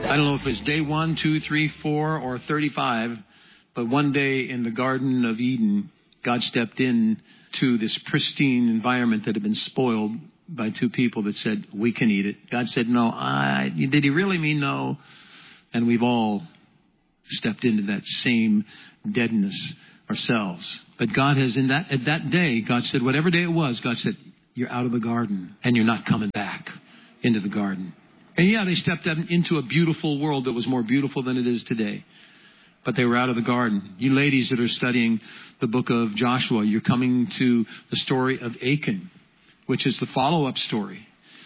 I don't know if it's day 1, 2, 3, 4, or 35, but one day in the Garden of Eden, God stepped in to this pristine environment that had been spoiled by two people that said, we can eat it. God said, no. Did he really mean no? And we've all stepped into that same deadness ourselves. But God has, at that day, God said, whatever day it was, God said, you're out of the garden and you're not coming back into the garden. And yeah, they stepped into a beautiful world that was more beautiful than it is today. But they were out of the garden. You ladies that are studying the book of Joshua, you're coming to the story of Achan, which is the follow-up story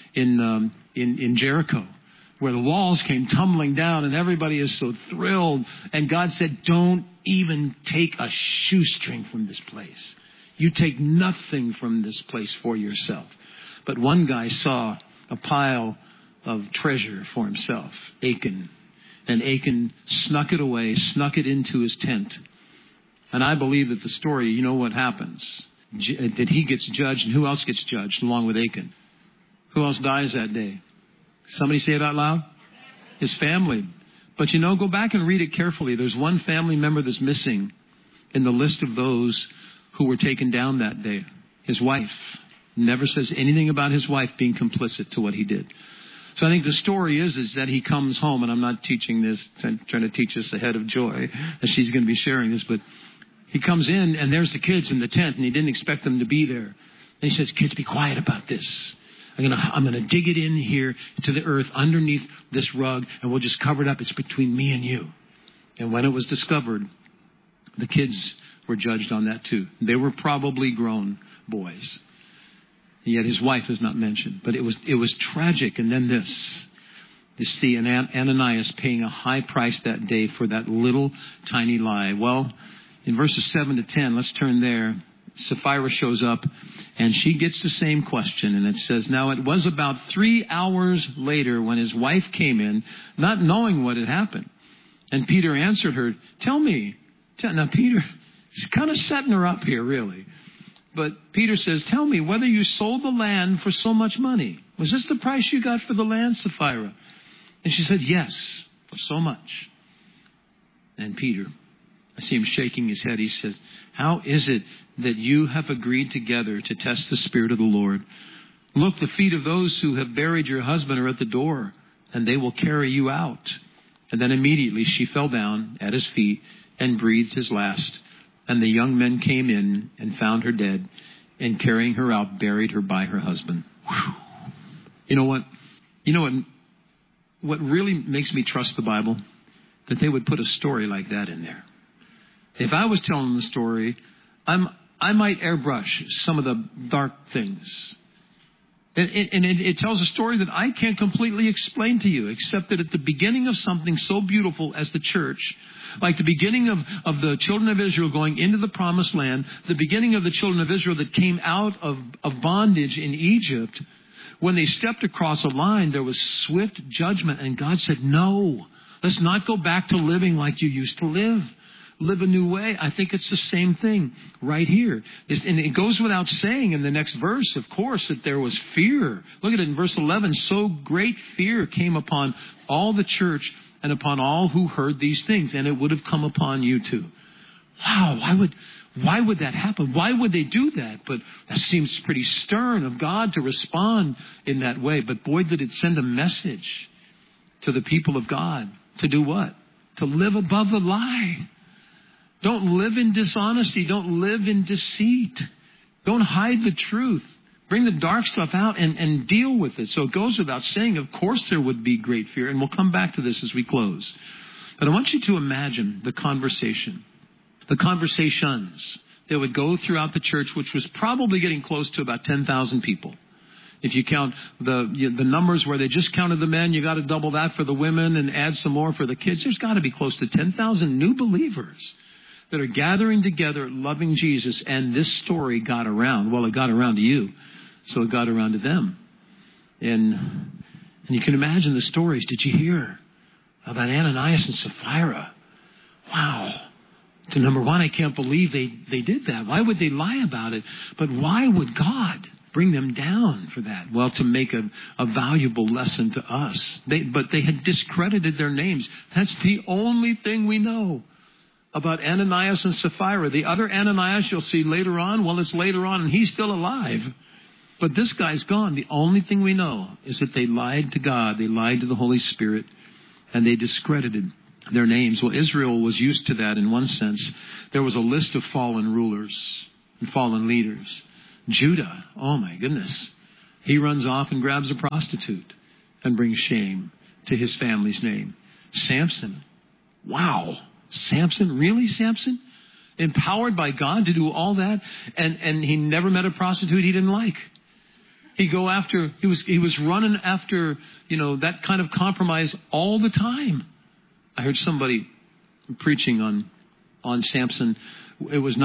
in Jericho, where the walls came tumbling down and everybody is so thrilled. And God said, don't even take a shoestring from this place. You take nothing from this place for yourself. But one guy saw a pile of treasure for himself, Achan. And Achan snuck it away, snuck it into his tent. And I believe that the story, you know what happens? That he gets judged, and who else gets judged along with Achan? Who else dies that day? Somebody say it out loud? His family. But you know, go back and read it carefully. There's one family member that's missing in the list of those who were taken down that day. His wife. Never says anything about his wife being complicit to what he did. So I think the story is that he comes home, and I'm not teaching this, I'm trying to teach us ahead of Joy, that she's going to be sharing this, but he comes in, and there's the kids in the tent, and he didn't expect them to be there. And he says, kids, be quiet about this. I'm going to dig it in here to the earth underneath this rug, and we'll just cover it up. It's between me and you. And when it was discovered, the kids were judged on that too. They were probably grown boys. Yet his wife is not mentioned. But it was tragic. And then this. You see, Ananias paying a high price that day for that little tiny lie. Well, in verses 7 to 10, let's turn there. Sapphira shows up, and she gets the same question. And it says, now it was about 3 hours later when his wife came in, not knowing what had happened. And Peter answered her, tell me. Now, Peter is kind of setting her up here, really. But Peter says, tell me whether you sold the land for so much money. Was this the price you got for the land, Sapphira? And she said, yes, for so much. And Peter, I see him shaking his head. He says, how is it that you have agreed together to test the Spirit of the Lord? Look, the feet of those who have buried your husband are at the door, and they will carry you out. And then immediately she fell down at his feet and breathed his last. And the young men came in and found her dead, and carrying her out, buried her by her husband. Whew. You know what? What really makes me trust the Bible? That they would put a story like that in there. If I was telling the story, I might airbrush some of the dark things. And it tells a story that I can't completely explain to you, except that at the beginning of something so beautiful as the church, like the beginning of the children of Israel going into the promised land, the beginning of the children of Israel that came out of bondage in Egypt, when they stepped across a line, there was swift judgment. And God said, no, let's not go back to living like you used to live. Live a new way. I think it's the same thing right here. And it goes without saying in the next verse, of course, that there was fear. Look at it in verse 11. So great fear came upon all the church and upon all who heard these things. And it would have come upon you too. Wow, why would that happen? Why would they do that? But that seems pretty stern of God to respond in that way. But boy, did it send a message to the people of God. To do what? To live above the lie. Don't live in dishonesty. Don't live in deceit. Don't hide the truth. Bring the dark stuff out and deal with it. So it goes without saying, of course there would be great fear. And we'll come back to this as we close. But I want you to imagine the conversations that would go throughout the church, which was probably getting close to about 10,000 people. If you count the numbers where they just counted the men, you got to double that for the women and add some more for the kids. There's got to be close to 10,000 new believers that are gathering together, loving Jesus, and this story got around. Well, it got around to you, so it got around to them. And you can imagine the stories. Did you hear about Ananias and Sapphira? Wow. To number one, I can't believe they did that. Why would they lie about it? But why would God bring them down for that? Well, to make a valuable lesson to us. But they had discredited their names. That's the only thing we know about Ananias and Sapphira. The other Ananias you'll see later on, well, it's later on and he's still alive. But this guy's gone. The only thing we know is that they lied to God. They lied to the Holy Spirit, and they discredited their names. Well, Israel was used to that in one sense. There was a list of fallen rulers and fallen leaders. Judah, oh my goodness. He runs off and grabs a prostitute and brings shame to his family's name. Samson, wow. Samson, really Samson? Empowered by God to do all that, and he never met a prostitute he didn't like. He was running after, that kind of compromise all the time. I heard somebody preaching on Samson. It was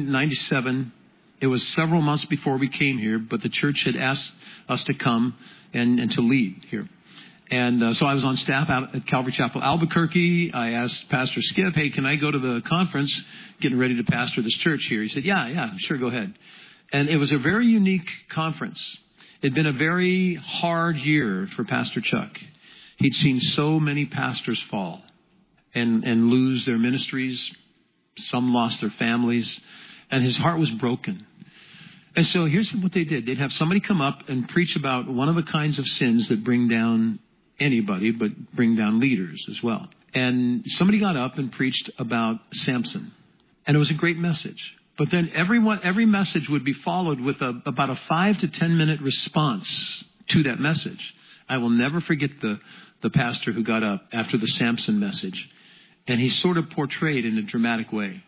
1997. It was several months before we came here, but the church had asked us to come and to lead here. And so I was on staff out at Calvary Chapel, Albuquerque. I asked Pastor Skip, hey, can I go to the conference, getting ready to pastor this church here? He said, yeah, sure, go ahead. And it was a very unique conference. It had been a very hard year for Pastor Chuck. He'd seen so many pastors fall and lose their ministries. Some lost their families. And his heart was broken. And so here's what they did. They'd have somebody come up and preach about one of the kinds of sins that bring down anybody, but bring down leaders as well. And somebody got up and preached about Samson. And it was a great message. But then every message would be followed with about a 5 to 10 minute response to that message. I will never forget the pastor who got up after the Samson message. And he sort of portrayed in a dramatic way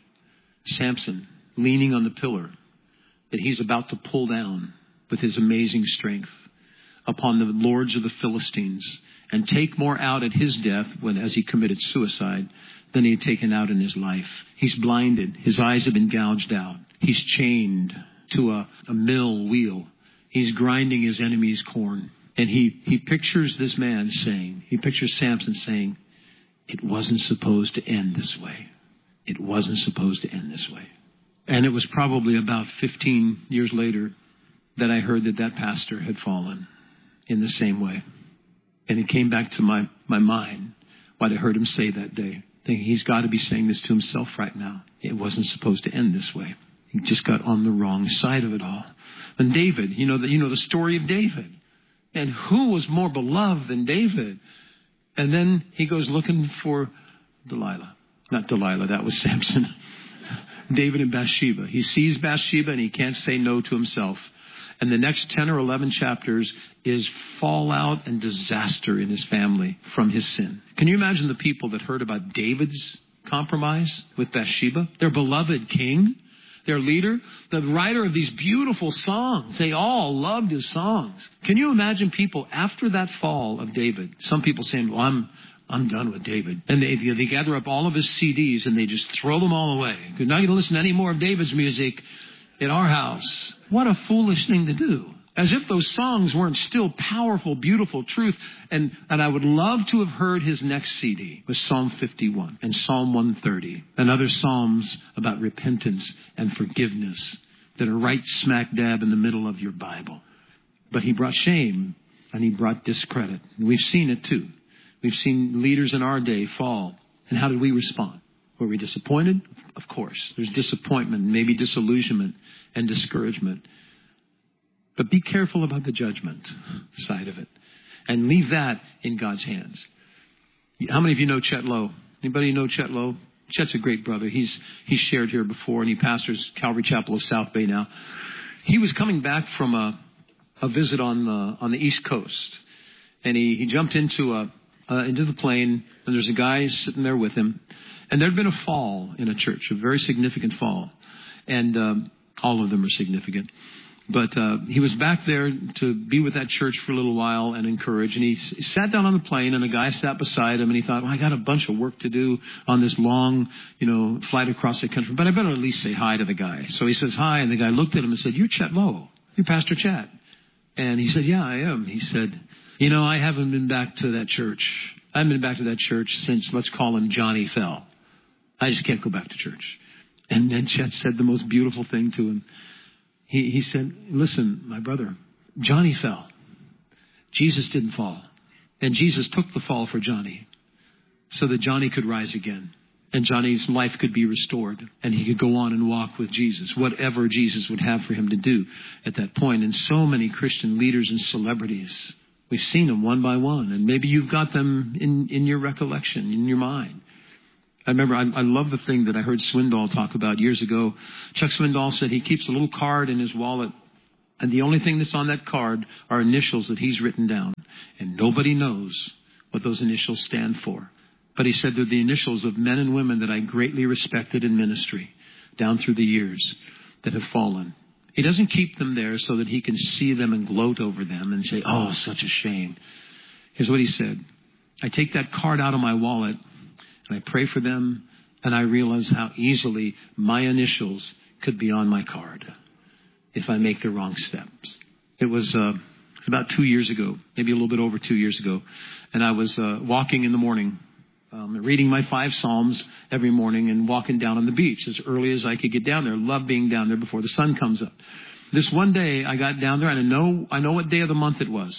Samson leaning on the pillar that he's about to pull down with his amazing strength upon the lords of the Philistines and take more out at his death as he committed suicide than he had taken out in his life. He's blinded. His eyes have been gouged out. He's chained to a mill wheel. He's grinding his enemy's corn. And he pictures this man saying, he pictures Samson saying, it wasn't supposed to end this way. It wasn't supposed to end this way. And it was probably about 15 years later that I heard that pastor had fallen in the same way. And it came back to my mind what I heard him say that day. Thinking he's got to be saying this to himself right now. It wasn't supposed to end this way. He just got on the wrong side of it all. And David, you know the story of David. And who was more beloved than David? And then he goes looking for Delilah. Not Delilah, that was Samson. David and Bathsheba. He sees Bathsheba and he can't say no to himself. And the next 10 or 11 chapters is fallout and disaster in his family from his sin. Can you imagine the people that heard about David's compromise with Bathsheba? Their beloved king, their leader, the writer of these beautiful songs. They all loved his songs. Can you imagine people after that fall of David? Some people saying, well, I'm done with David. And they gather up all of his CDs and they just throw them all away. You're not going to listen to any more of David's music in our house. What a foolish thing to do. As if those songs weren't still powerful, beautiful truth. And I would love to have heard his next CD was Psalm 51 and Psalm 130 and other psalms about repentance and forgiveness that are right smack dab in the middle of your Bible. But he brought shame and he brought discredit. And we've seen it too. We've seen leaders in our day fall. And how did we respond? Were we disappointed? Of course. There's disappointment, maybe disillusionment and discouragement. But be careful about the judgment side of it. And leave that in God's hands. How many of you know Chet Lowe? Anybody know Chet Lowe? Chet's a great brother. He's shared here before, and he pastors Calvary Chapel of South Bay now. He was coming back from a visit on the East Coast. And he jumped into the plane, and there's a guy sitting there with him. And there had been a fall in a church, a very significant fall. And all of them are significant. But he was back there to be with that church for a little while and encourage. And he sat down on the plane, and a guy sat beside him, and he thought, well, I got a bunch of work to do on this long, flight across the country. But I better at least say hi to the guy. So he says hi, and the guy looked at him and said, you're Chet Lowe. You're Pastor Chet. And he said, yeah, I am. He said, I haven't been back to that church. I haven't been back to that church since, let's call him Johnny fell. I just can't go back to church. And then Chet said the most beautiful thing to him. He said, listen, my brother, Johnny fell. Jesus didn't fall. And Jesus took the fall for Johnny so that Johnny could rise again. And Johnny's life could be restored. And he could go on and walk with Jesus, whatever Jesus would have for him to do at that point. And so many Christian leaders and celebrities, we've seen them one by one. And maybe you've got them in your recollection, in your mind. I remember, I love the thing that I heard Swindoll talk about years ago. Chuck Swindoll said he keeps a little card in his wallet, and the only thing that's on that card are initials that he's written down. And nobody knows what those initials stand for. But he said they're the initials of men and women that I greatly respected in ministry down through the years that have fallen. He doesn't keep them there so that he can see them and gloat over them and say, oh, such a shame. Here's what he said. I take that card out of my wallet, and I pray for them, and I realize how easily my initials could be on my card if I make the wrong steps. It was about 2 years ago, maybe a little bit over 2 years ago, and I was walking in the morning, reading my 5 Psalms every morning and walking down on the beach as early as I could get down there. Love being down there before the sun comes up. This one day I got down there, and I know what day of the month it was.